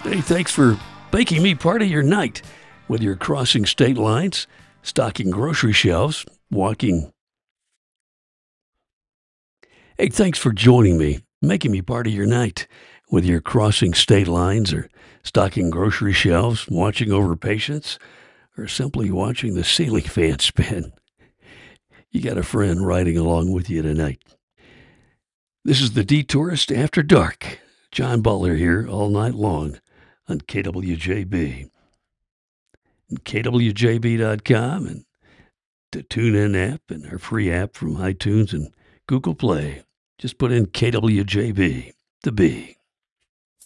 Hey, thanks for making me part of your night. Whether you're crossing state lines, stocking grocery shelves, walking. Hey, thanks for joining me, making me part of your night. Whether you're crossing state lines or stocking grocery shelves, watching over patients, or simply watching the ceiling fan spin, you got a friend riding along with you tonight. This is the Detourist After Dark. John Butler here all night long on KWJB. And KWJB.com and the TuneIn app and our free app from iTunes and Google Play. Just put in KWJB, the B.